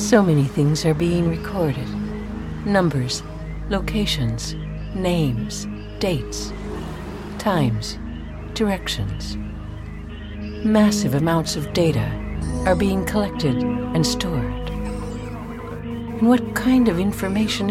So many things are being recorded. Numbers, locations, names, dates, times, directions. Massive amounts of data are being collected and stored. And what kind of information